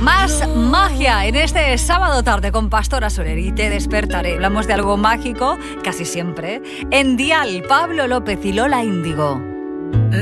Más magia en este sábado tarde con Pastora Soler y Te Despertaré. Hablamos de algo mágico, casi siempre, en Dial, Pablo López y Lola Índigo.